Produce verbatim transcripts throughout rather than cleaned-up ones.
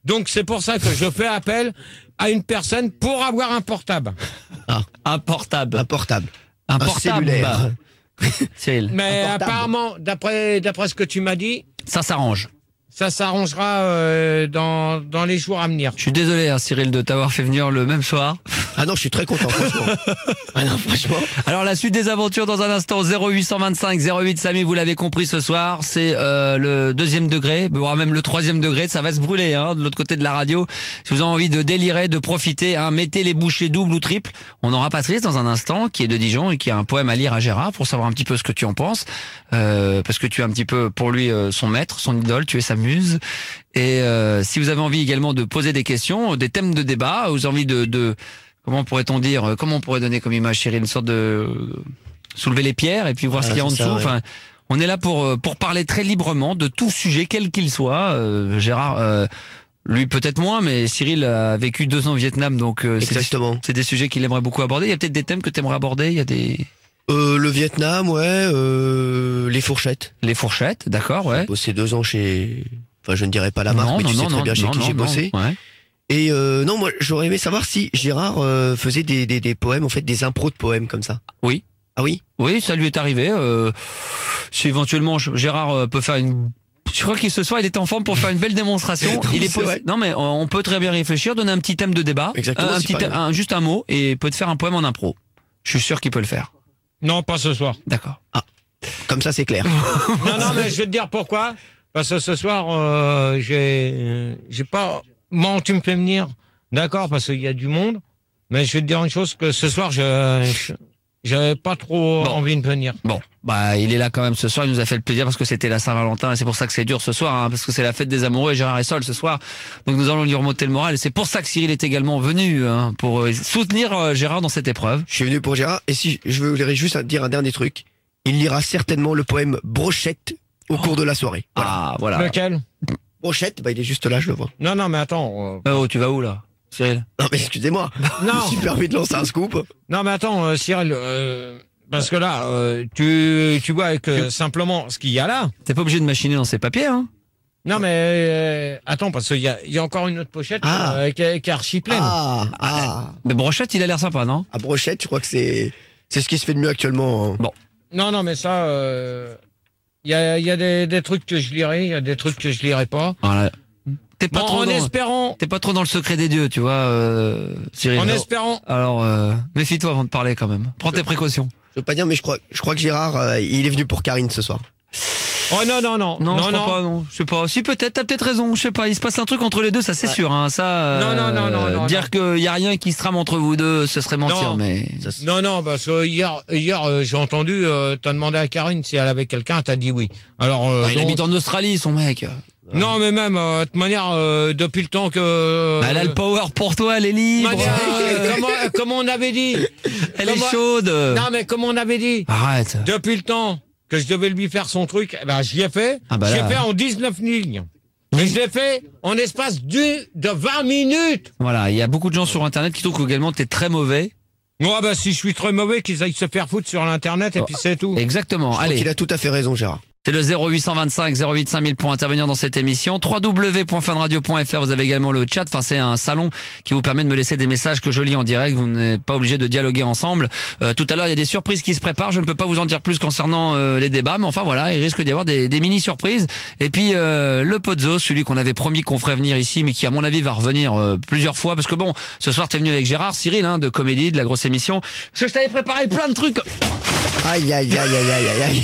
Donc c'est pour ça que je fais appel à une personne pour avoir un portable. Ah. Un portable. Un portable. Un, Un portable. cellulaire. Cyril. Mais Un portable. apparemment, d'après d'après ce que tu m'as dit, Ça s'arrange. ça s'arrangera euh, dans, dans les jours à venir. Je suis désolé, hein, Cyril, de t'avoir fait venir le même soir. Ah non, je suis très content, franchement. Ah non, franchement. Alors la suite des aventures dans un instant. Zéro huit cent vingt-cinq zéro huit Samy, vous l'avez compris ce soir, c'est euh, le deuxième degré, voire même le troisième degré, ça va se brûler hein, de l'autre côté de la radio. Si vous avez envie de délirer, de profiter, hein, mettez les bouchées doubles ou triples. On aura Patrice dans un instant, qui est de Dijon et qui a un poème à lire à Gérard pour savoir un petit peu ce que tu en penses, euh, parce que tu es un petit peu pour lui euh, son maître, son idole, tu es sa muse. Et euh, si vous avez envie également de poser des questions, des thèmes de débat, vous avez envie de, de comment pourrait-on dire, comment on pourrait donner comme image, Cyril, une sorte de euh, soulever les pierres et puis voir Ah, ce qu'il y a en c'est dessous. ça, ouais. Enfin, on est là pour pour parler très librement de tout sujet, quel qu'il soit. Euh, Gérard, euh, lui peut-être moins, mais Cyril a vécu deux ans au Vietnam, donc euh, c'est des, Exactement. c'est des sujets qu'il aimerait beaucoup aborder. Il y a peut-être des thèmes que tu aimerais aborder. Il y a des Euh, le Vietnam, ouais. Euh, les fourchettes. les fourchettes, d'accord, ouais. J'ai bossé deux ans chez... Enfin, je ne dirais pas la marque, Non, mais non, tu sais non, très non, bien chez non, qui non, j'ai non, bossé. ouais. Et euh, non, moi, j'aurais aimé savoir si Gérard euh, faisait des, des, des poèmes, en fait, des impros de poèmes comme ça. Oui. Ah oui? Oui, ça lui est arrivé. Euh, si éventuellement Gérard euh, peut faire une... Je crois qu'il ce soir il est en forme pour faire une belle démonstration. Non, il est c'est possi- vrai. Non mais on on peut très bien réfléchir, donner un petit thème de débat, Exactement, un, un c'est petit pas thème- grave. un- juste un mot et il peut te faire un poème en impro. Je suis sûr qu'il peut le faire. Non, pas ce soir. D'accord. Comme ça, c'est clair. Non, non, mais je vais te dire pourquoi. Parce que ce soir, euh, j'ai, j'ai pas. Moi, tu me fais venir, d'accord, parce qu'il y a du monde. Mais je vais te dire une chose que ce soir, je, je- j'avais pas trop Bon. envie de venir. Bon, bah il est là quand même ce soir, il nous a fait le plaisir parce que c'était la Saint-Valentin et c'est pour ça que c'est dur ce soir, hein, parce que c'est la fête des amoureux et Gérard est seul ce soir. Donc nous allons lui remonter le moral et c'est pour ça que Cyril est également venu hein, pour euh, soutenir euh, Gérard dans cette épreuve. Je suis venu pour Gérard. Et si je voudrais juste dire un dernier truc, il lira certainement le poème Brochette au cours de la soirée. Voilà. Ah voilà. Lequel? Brochette, bah il est juste là, je le vois. Non, non, mais attends. Euh, oh, tu vas où là, Cyril? Non mais excusez-moi, Non. je me suis permis de lancer un scoop. Non, mais attends, euh, Cyril, euh, parce que là, euh, tu, tu vois avec euh, simplement ce qu'il y a là. T'es pas obligé de machiner dans ces papiers, hein? Non, mais euh, attends, parce qu'il y a, il y a encore une autre pochette Ah. euh, qui, est, qui est archi pleine. Ah, ah, Mais Brochette, il a l'air sympa, non? à Brochette, je crois que c'est c'est ce qui se fait de mieux actuellement. hein. Non, non, mais ça, euh, il y a, il y a des, des trucs que je lirai, il y a des trucs que je lirai pas. Voilà. T'es pas Bon, trop en dans... espérant, T'es pas trop dans le secret des dieux, tu vois, euh, Cyril. en Alors, espérant. alors, euh, méfie-toi avant de parler quand même. Prends tes précautions. Je veux pas dire, mais je crois, je crois que Gérard, euh, il est venu pour Karine ce soir. Oh non, non, non, Non, non, je crois non. pas, non. Je sais pas. Si peut-être, t'as peut-être raison. Je sais pas. Il se passe un truc entre les deux, ça c'est Ouais. sûr. Hein. Ça. euh, Non, non, non, non, non, Dire non. qu'il y a rien qui se trame entre vous deux, ce serait mentir. Non. Mais Ça, c'est- Non, non, parce que hier, hier, euh, j'ai entendu, euh, t'as demandé à Karine si elle avait quelqu'un, t'as dit oui. Alors, euh, Ah, il donc- habite en Australie, son mec. non, mais même, euh, de toute manière, euh, depuis le temps que. Bah, elle a le power pour toi, elle est libre. manière, euh, comment, comment on avait dit. Elle est comment- chaude. Non, mais comme on avait dit. Arrête. Depuis le temps que je devais lui faire son truc, eh ben, j'y ai fait. Ah bah j'y ai là. fait en dix-neuf lignes. Et je l'ai fait en espace du, de vingt minutes. Voilà, il y a beaucoup de gens sur Internet qui trouvent qu'également t'es très mauvais. Moi, bah, si je suis très mauvais, qu'ils aillent se faire foutre sur l'internet et puis c'est tout. Exactement. je crois Allez. qu'il a tout à fait raison, Gérard. C'est le zéro huit cent vingt-cinq zéro huit cinq mille pour intervenir dans cette émission. w w w point fun radio point f r. Vous avez également le chat. Enfin, c'est un salon qui vous permet de me laisser des messages que je lis en direct. Vous n'êtes pas obligé de dialoguer ensemble. Euh, tout à l'heure, il y a des surprises qui se préparent. Je ne peux pas vous en dire plus concernant euh, les débats, mais enfin voilà, il risque d'y avoir des, des mini surprises. Et puis euh, le Pozzo, celui qu'on avait promis qu'on ferait venir ici, mais qui à mon avis va revenir euh, plusieurs fois, parce que bon, ce soir t'es venu avec Gérard, Cyril, hein, de Comédie, de la grosse émission. Parce que je t'avais préparé plein de trucs. Aïe, aïe, aïe, aïe, aïe, aïe,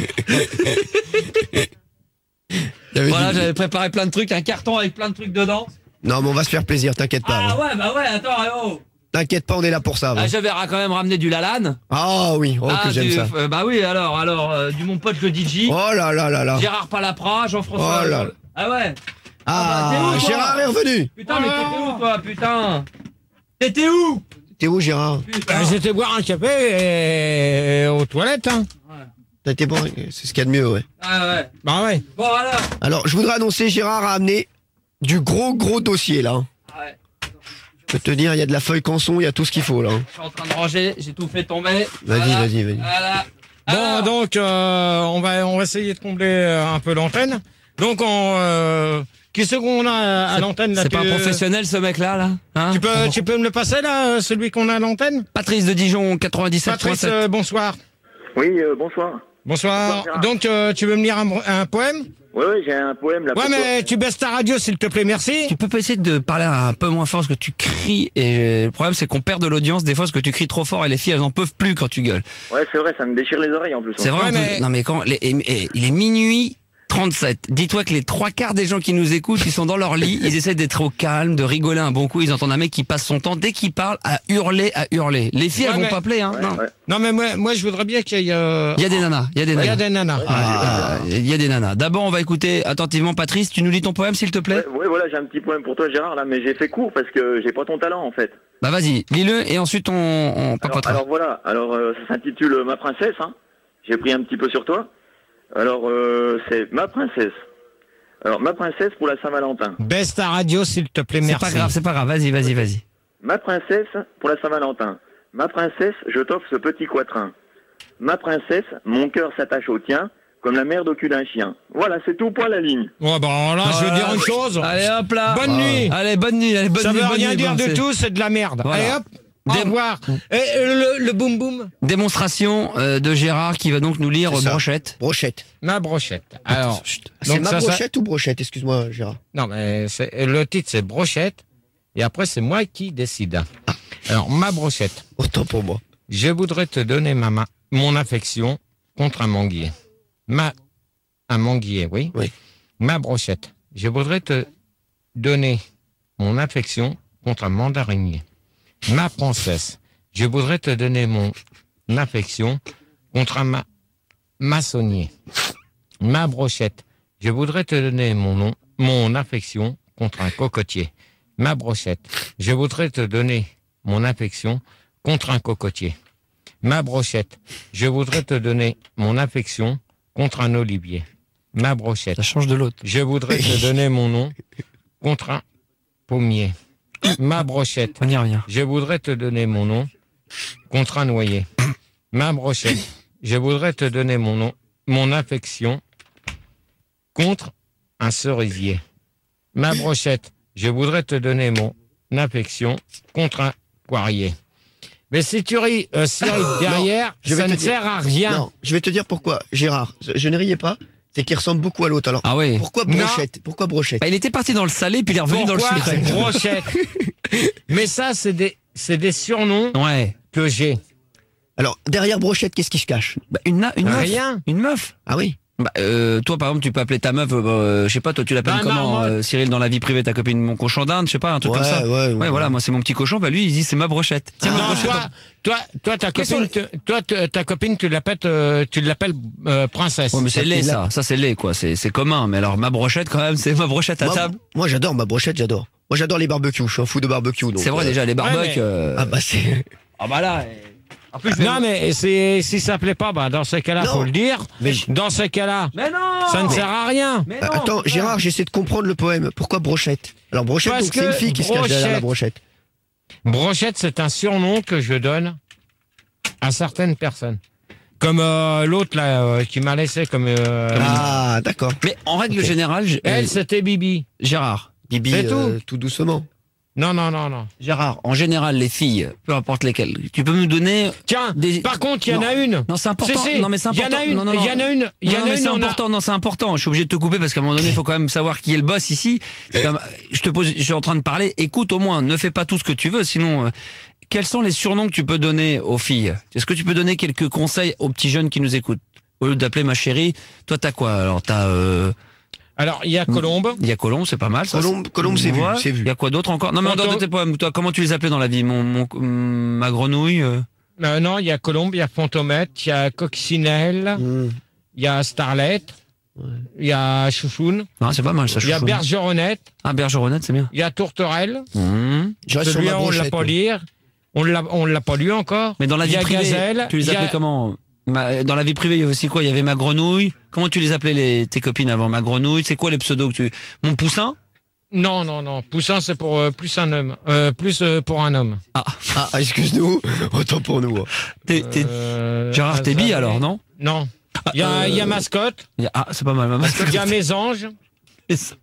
aïe. Il y avait Voilà, du- j'avais préparé plein de trucs, un carton avec plein de trucs dedans. Non, mais on va se faire plaisir, t'inquiète pas. Ah hein. ouais, bah ouais, attends, oh. T'inquiète pas, on est là pour ça. Ah, va. j'avais ra- quand même ramené du Lalanne. Ah oui, oh Ah, que j'aime du- ça. euh, bah oui, alors, alors, euh, du mon pote le D J, Oh là là là là. Gérard Palapra, Jean-François. Oh là là. Ah ouais. Ah, bah, t'es où, toi Gérard est revenu. Putain, mais t'étais où, toi, putain? T'étais où? T'es où, Gérard? Putain. Ben, j'étais boire un café et... aux toilettes, hein. T'as été bon, c'est ce qu'il y a de mieux, ouais. Ah ouais. Bah ouais. Bon, alors. Alors, je voudrais annoncer, Gérard a amené du gros gros dossier là. hein. Ah ouais. Je peux te dire, il y a de la feuille canson, il y a tout ce qu'il faut là. hein. Je suis en train de ranger, j'ai tout fait tomber. Vas-y, Voilà. vas-y, vas-y. Voilà. Bon, Alors, donc, euh, on va, on va essayer de combler euh, un peu l'antenne. Donc, on, euh, Qui c'est qu'on a à, à l'antenne là? C'est pas un tu- professionnel ce mec-là, là, hein? Tu peux, tu peux me le passer là, celui qu'on a à l'antenne? Patrice de Dijon, quatre-vingt-dix-sept point Patrice, sept. euh, bonsoir. Oui, euh, bonsoir. Bonsoir. Bonsoir, Gérard. Donc, euh, tu veux me lire un, un poème? Oui, oui, j'ai un poème là. Ouais, pour toi. mais tu baisses ta radio, s'il te plaît, merci. Tu peux pas essayer de parler un peu moins fort parce que tu cries et le problème c'est qu'on perd de l'audience des fois parce que tu cries trop fort et les filles elles en peuvent plus quand tu gueules. Ouais, c'est vrai, ça me déchire les oreilles en plus. C'est vrai. Ouais, on peut- mais- Non mais quand les- et- et- il est minuit trente-sept. Dis-toi que les trois quarts des gens qui nous écoutent, ils sont dans leur lit, ils essaient d'être au calme, de rigoler un bon coup. Ils entendent un mec qui passe son temps dès qu'il parle à hurler, à hurler. Les filles Ouais, elles vont mais- pas appeler, hein. Ouais, non. ouais. Non, mais moi, moi, je voudrais bien qu'il y ait. euh, Il y a des nanas, il y a des Il y nanas. a des nanas. Ah, Il y a des nanas. D'abord, on va écouter attentivement Patrice. Tu nous lis ton poème, s'il te plaît. Ouais, ouais, voilà, j'ai un petit poème pour toi, Gérard, là, mais j'ai fait court parce que j'ai pas ton talent en fait. Bah vas-y, lis-le et ensuite on, on Alors, papotera. alors voilà, alors euh, ça s'intitule euh, Ma princesse, hein. J'ai pris un petit peu sur toi. Alors, euh, c'est Ma princesse. Alors, Ma princesse pour la Saint-Valentin. Baisse ta radio, s'il te plaît, C'est merci. pas grave, c'est pas grave. Vas-y, vas-y, vas-y. Ma princesse pour la Saint-Valentin. Ma princesse, je t'offre ce petit quatrain. Ma princesse, mon cœur s'attache au tien, comme la merde au cul d'un chien. Voilà, c'est tout, point la ligne. Ouais, bon, là, je veux dire une chose. Allez hop là. Bonne nuit. Allez, bonne nuit. Allez, bonne Ça nuit. veut bonne rien nuit, dire bon, du c'est- tout, c'est de la merde. Voilà. Allez hop, au Des- revoir. Et euh, le, le boum boum? Démonstration euh, de Gérard qui va donc nous lire C'est ça. Brochette. Brochette. Ma brochette. Alors, C'est donc ma ça, ça- brochette ou brochette? Excuse-moi, Gérard. Non, mais c'est- le titre c'est brochette. Et après, c'est moi qui décide. Alors, ma brochette. Autant pour moi. Je voudrais te donner ma main, mon affection contre un manguier. Ma, un manguier, oui. Oui. Ma brochette. Je voudrais te donner mon affection contre un mandarinier. Ma princesse. Je voudrais te donner mon affection contre un ma, maçonnier. Ma brochette. Je voudrais te donner mon nom, mon affection contre un cocotier. Ma brochette. Je voudrais te donner mon affection contre un cocotier. Ma brochette. Je voudrais te donner mon affection contre un olivier. Ma brochette. Ça change de l'autre. Je voudrais te donner mon nom contre un pommier. Ma brochette. On y revient. Je voudrais te donner mon nom contre un noyer. Ma brochette. Je voudrais te donner mon nom, mon affection contre un cerisier. Ma brochette. Je voudrais te donner mon affection contre un poirier. Mais si tu ris, euh, si ris derrière, je vais ça te ne dire- sert à rien. Non, je vais te dire pourquoi, Gérard. Je, je ne riais pas. C'est qu'il ressemble beaucoup à l'autre. Alors, Ah oui. pourquoi brochette? Pourquoi brochette? Bah, il était parti dans le salé puis il est revenu Pourquoi dans le sucré. brochette? Mais ça, c'est des, c'est des surnoms Ouais. que j'ai. Alors, derrière brochette, qu'est-ce qui se cache? Bah, une, na- une meuf. Rien. Une meuf. Ah oui. Bah, euh, toi, par exemple, tu peux appeler ta meuf, euh, je sais pas, toi, tu l'appelles Bah, comment, marmotte. euh, Cyril, dans la vie privée, ta copine, mon cochon d'Inde, je sais pas, un truc Ouais, comme ça. ouais, ouais. voilà, moi, c'est mon petit cochon, bah, lui, il dit, c'est ma brochette. Tiens, ma Non, brochette. toi, toi, toi, ta Quels copine, tu- toi, tu- ta copine, tu l'appelles, euh, tu l'appelles euh, princesse. Ouais, mais c'est Ça laid, fait ça. Ça, c'est laid, quoi. C'est, c'est commun. Mais alors, ma brochette, quand même, c'est ma brochette à Moi, table. moi, j'adore ma brochette, j'adore. Moi, j'adore les barbecues. Je suis un fou de barbecue. donc, C'est vrai, euh, déjà, les barbecues. mais- euh, Ah bah c'est. Ah, bah là. euh, En plus, je vais- Non, mais c'est, si ça plaît pas, bah, dans ce cas-là, Non. faut le dire. Mais- Dans ce cas-là, Mais non! ça ne sert à rien. Mais Euh, non, Attends, putain. Gérard, j'essaie de comprendre le poème. Pourquoi brochette? Alors brochette, Parce donc c'est une que fille qui se cache derrière la brochette. Brochette, c'est un surnom que je donne à certaines personnes. Comme euh, l'autre, là, euh, qui m'a laissé comme... euh, Ah, d'accord. Mais en règle Ok. générale, je- Elle, euh, c'était Bibi. Gérard. Bibi, C'est euh, tout doucement. Non, non, non, non. Gérard, en général, les filles, peu importe lesquelles, tu peux me donner. Tiens, Des- par contre, il y en Non. a une. Non, c'est important. Si, si, Non, mais c'est Il y important. en a une, Non, non, non. il y en a une, il y Non, en mais a une, c'est on a- important, non, c'est important. Je suis obligé de te couper parce qu'à un moment donné, il faut quand même savoir qui est le boss ici. C'est comme- je te pose, je suis en train de parler. Écoute au moins, ne fais pas tout ce que tu veux, sinon. euh, quels sont les surnoms que tu peux donner aux filles? Est-ce que tu peux donner quelques conseils aux petits jeunes qui nous écoutent? Au lieu d'appeler ma chérie, toi t'as quoi? Alors t'as, euh, Alors, il y a Colombe. il y a Colombe, c'est pas mal. Ça, Colombe, Colombe, c'est vu, Ouais. c'est Il vu. y a quoi d'autre encore? Non, mais en dehors de Fonto- tes poèmes, toi, comment tu les appelais dans la vie? Mon, mon, ma grenouille. euh, Euh, non, il y a Colombe, il y a Fantomette, il y a Coccinelle, Mmh. il y a Starlet, il y a Chouchoune, Ah, c'est pas mal ça. il y a chouchou. Bergeronnette, Ah, Bergeronnette, c'est bien. il y a Tourterelle. Mmh. Je reste sur Celui-là, ma on l'a brochette. pas moi. lu. On l'a, on l'a pas lu encore. Mais dans la Il y vie a privée, Gazelle, tu les il y a- appelais comment? Ma- Dans la vie privée, il y avait aussi quoi? Il y avait ma grenouille. Comment tu les appelais les, tes copines avant? Ma grenouille, c'est quoi les pseudos que tu... Mon poussin? Non, non, non. Poussin, c'est pour euh, plus un homme. Euh, plus euh, pour un homme. Ah, Ah, excuse-nous. Autant pour nous. hein. t'es, t'es- Euh, Gérard, t'es bi Azalée. alors, non? Non. Il y a, Euh, il y a Mascotte, Il y a- Ah, c'est pas mal, ma mascotte. il y a Mes Anges,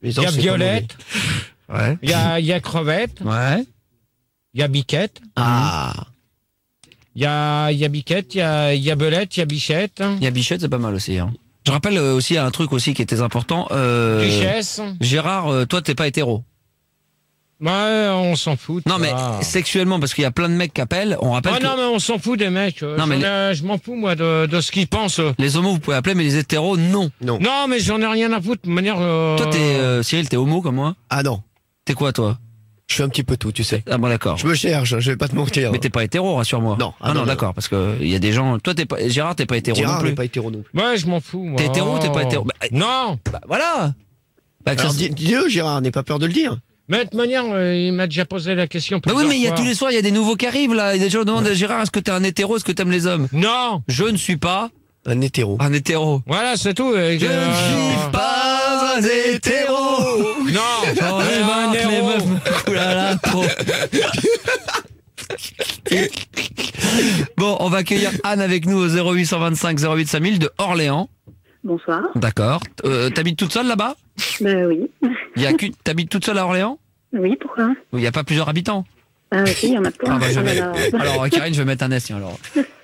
Les Il y a anses, c'est pas Violette, Ouais. il y a, il y a Crevette, Ouais. il y a Biquette, mauvais. Ah. il y a, il y a Biquette, il y a, il y a Belette, il y a Bichette, Il y a Bichette, c'est pas mal aussi. Hein. Je rappelle euh, aussi un truc aussi qui était important. Euh, Duchesse. Gérard, euh, toi, t'es pas hétéro. Ouais, on s'en fout. de Non, mais ça. sexuellement, parce qu'il y a plein de mecs qui appellent. On rappelle Ah que non, mais on s'en fout des mecs. Non, Non, mais mais je m'en fous, moi, de, de ce qu'ils pensent. les homos, vous pouvez appeler, mais les hétéros, non. Non. Non, mais j'en ai rien à foutre. De manière. euh, Toi, t'es euh, Cyril, t'es homo comme moi. Ah non. T'es quoi, toi? Je suis un petit peu tout, tu sais. Ah bon, d'accord. Je me cherche, je vais pas te mentir. Mais t'es pas hétéro, rassure-moi. Non. Ah Ah, non, non, d'accord, parce que il y a des gens. Toi, t'es pas Gérard, t'es pas hétéro Gérard non plus. n'est pas hétéro non plus. Ouais, je m'en fous, moi. T'es hétéro ou t'es pas hétéro? Bah, Non. bah, voilà. Bah, que Alors ça- dis- dis-le, Gérard, n'aie pas peur de le dire. Mais de toute manière, euh, il m'a déjà posé la question. Bah oui, mais il y a plusieurs tous fois. les soirs, il y a des nouveaux qui arrivent là. Il y a des gens qui demandent à Gérard, est-ce que t'es un hétéro, est-ce que t'aimes les hommes? Non. Je ne suis pas Un hétéro. un hétéro. Voilà, c'est tout. euh, Je euh, ne suis pas un hétéro. Non. J'en ai Euh, marre un que les héros. meufs. Ouh là là, trop. Bon, on va accueillir Anne avec nous au zéro huit cent vingt-cinq zéro huit cinq mille de Orléans. Bonsoir. D'accord. Euh, T'habites toute seule là-bas? Ben oui. Il y a qu'une. T'habites toute seule à Orléans? Oui, pourquoi? Il n'y a pas plusieurs habitants? Ah oui, il y en a plein. Ah bah, je Oh là vais- là. Alors, Karine, je vais mettre un S, tiens, alors.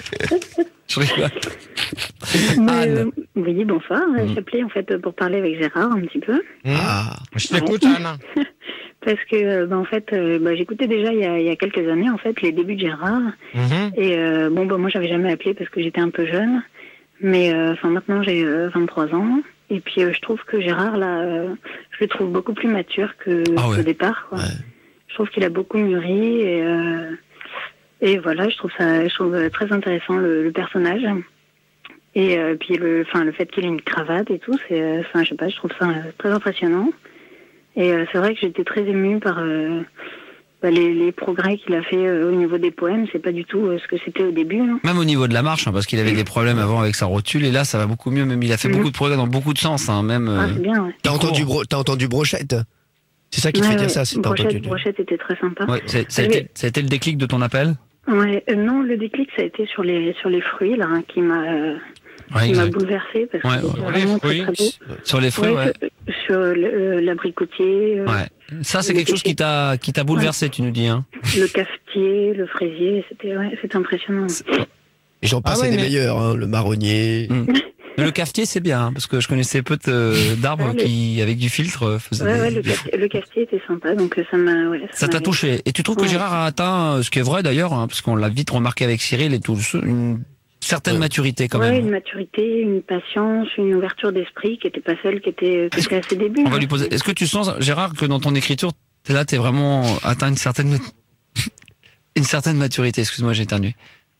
Je rigole. Mais, Anne. euh, oui, bonsoir. Mm. J'appelais en fait pour parler avec Gérard un petit peu. Hum. Ah. Je t'écoute, Anne. Parce que, euh, ben, en fait, euh, ben, j'écoutais déjà il y, a, il y a quelques années, en fait, les débuts de Gérard. Mhm. Et euh, bon, ben, moi, j'avais jamais appelé parce que j'étais un peu jeune. Mais euh, enfin, maintenant, j'ai euh, vingt-trois ans. Et puis, euh, je trouve que Gérard, là, euh, je le trouve beaucoup plus mature que, Ah ouais. qu'au départ, quoi. Ouais. Je trouve qu'il a beaucoup mûri et, euh, et voilà, je trouve ça, je trouve très intéressant le, le personnage. Et euh, puis le, enfin le fait qu'il ait une cravate et tout, c'est, euh, enfin je sais pas, je trouve ça euh, très impressionnant. Et euh, c'est vrai que j'étais très émue par euh, bah, les, les progrès qu'il a fait euh, au niveau des poèmes. C'est pas du tout euh, ce que c'était au début. Hein. Même au niveau de la marche, hein, parce qu'il avait des problèmes avant avec sa rotule, et là, ça va beaucoup mieux. Même il a fait Mhm. beaucoup de progrès dans beaucoup de sens, hein, même. Ah euh, c'est bien. Ouais. T'as Il entendu, court. bro- t'as entendu Brochette? C'est ça qui te Ouais, fait dire ouais. ça, c'est t'as Brochette, entendu. Brochette était très sympa. Ouais, c'est- ça, a Ah, été, mais- ça a été le déclic de ton appel? Ouais, euh, non, le déclic ça a été sur les sur les fruits là, hein, qui m'a euh, Ouais, qui m'a exact. bouleversée parce Ouais, que ouais. c'était Sur les vraiment très fruits. très beau. Sur les fruits, ouais. sur, sur le- euh, l'abricotier, euh, Ouais. Ça, c'est quelque chose qui t'a qui t'a bouleversé, tu nous dis, hein. le cafetier, le fraisier, c'était ouais, c'était impressionnant. Et j'en passe Ah ouais, des mais- meilleurs, hein, le marronnier. Mm. Mais le cafetier, c'est bien, hein, parce que je connaissais peu de- d'arbres Ouais, le- qui, avec du filtre, euh, faisaient Ouais, des- ouais, le, cafetier, le cafetier était sympa, donc euh, ça m'a. Ouais, Ça t'a m'avait- touché. Et tu trouves que Ouais. Gérard a atteint, euh, ce qui est vrai d'ailleurs, hein, parce qu'on l'a vite remarqué avec Cyril et tout, une certaine Ouais. maturité quand Ouais, même. une maturité, une patience, une ouverture d'esprit qui n'était pas celle qui était, qui Est-ce était à ses débuts. On va hein. lui poser. Est-ce que tu sens, Gérard, que dans ton écriture, t'es là, t'es vraiment atteint une certaine, une certaine maturité. Excuse-moi, j'ai éternué.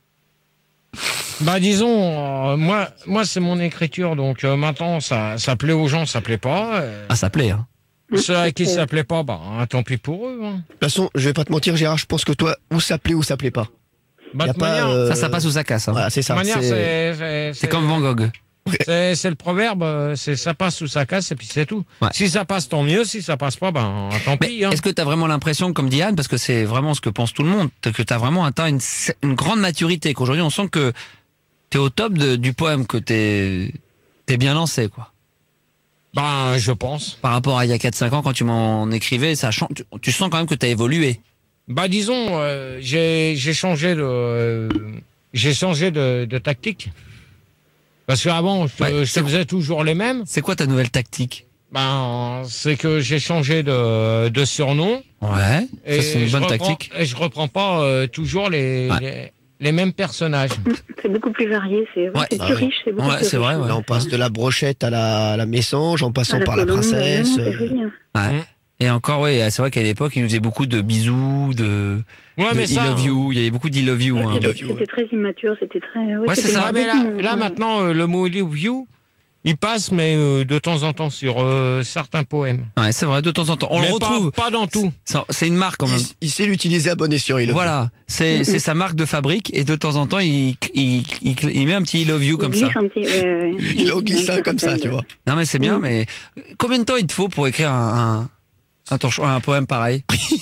Bah disons, euh, moi, moi c'est mon écriture, donc euh, maintenant ça, ça plaît aux gens, ça plaît pas. euh, Ah, ça plaît. Hein. ceux à qui ça plaît pas, bah hein, tant pis pour eux. Hein. De toute façon, je vais pas te mentir, Gérard, je pense que toi, où ça plaît ou ça plaît pas. Bah, Y a de pas, manière, euh, Ça, ça passe ou ça casse. Hein. Voilà, c'est de ça. manière, c'est- c'est, c'est, C'est comme Van Gogh. c'est, c'est le proverbe, euh, c'est ça passe ou ça casse et puis c'est tout. Ouais. Si ça passe, tant mieux. Si ça passe pas, ben tant Mais pis. Hein. est-ce que tu as vraiment l'impression, comme dit Anne, parce que c'est vraiment ce que pense tout le monde, que tu as vraiment atteint une, une grande maturité, qu'aujourd'hui on sent que tu es au top de- du poème, que tu es bien lancé, quoi. Ben je pense. Par rapport à il y a quatre cinq ans, quand tu m'en écrivais, ça chan- tu, tu sens quand même que tu as évolué. Bah disons, euh, j'ai, j'ai changé de, euh, j'ai changé de, de tactique. Parce qu'avant, je, Ouais, je c'est- faisais toujours les mêmes. C'est quoi ta nouvelle tactique? Ben, c'est que j'ai changé de, de surnom. Ouais, Et ça c'est une je bonne reprends- tactique. Et je reprends pas euh, toujours les, Ouais. les, les mêmes personnages. C'est beaucoup plus varié, c'est ouais, Ouais. c'est Ah plus oui. riche, c'est beaucoup Ouais, plus c'est riche. vrai, ouais. Là, on passe de la brochette à la, à la messange, en À passant la par la colombe, princesse. vraiment, c'est euh, joli, hein. Ouais. Et encore, oui, c'est vrai qu'à l'époque, il nous faisait beaucoup de bisous, de, Ouais, de mais I ça. love you. Il y avait beaucoup d'I love you. Ouais, hein. c'était- love you, C'était très immature, c'était très. Ouais, c'est c'était ça. Ah, mais là, beaucoup, là ouais. maintenant, euh, le mot I love you, il passe, mais euh, de temps en temps sur euh, certains poèmes. Ouais, c'est vrai, de temps en temps. On Mais le pas- retrouve. Pas, dans tout. Ça- C'est une marque quand même. il, il sait l'utiliser à bon escient, il le Voilà, c'est c'est sa marque de fabrique et de temps en temps il, il, il, il met un petit I love you comme Il ça. glisse un petit, ouais, ouais. fait. Il en glisse un comme ça, tu vois. Non mais c'est bien, Mm. mais combien de temps il te faut pour écrire un, un, un, torchon- un poème pareil?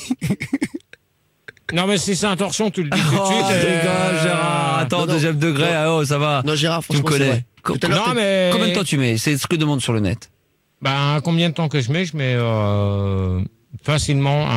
Non, mais si c'est un torchon, tu le dis tout de Oh, suite. je euh, rigole, Gérard. Attends, non, non. deuxième degré, Non. ah, oh, ça va. Non, Gérard, Tu me franchement, c'est connais. vrai. Co- Tout à l'heure, Non, mais. Combien de temps tu mets? C'est ce que demande sur le net. Ben, combien de temps que je mets? Je mets euh, facilement